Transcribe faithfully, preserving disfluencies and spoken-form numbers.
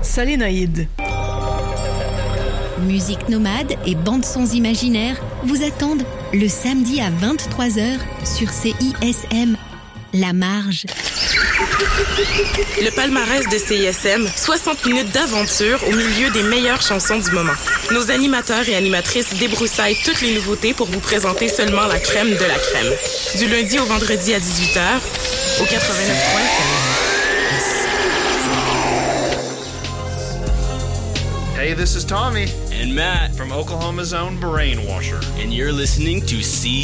Solénoïde. Musique nomade et bandes-sons imaginaires vous attendent le samedi à vingt-trois heures sur C I S M. La Marge. Le palmarès de C I S M, soixante minutes d'aventure au milieu des meilleures chansons du moment. Nos animateurs et animatrices débroussaillent toutes les nouveautés pour vous présenter seulement la crème de la crème. Du lundi au vendredi à dix-huit heures, au quatre-vingt-neuf point F M. Hey, this is Tommy and Matt from Oklahoma's own Brainwasher. and you're listening to C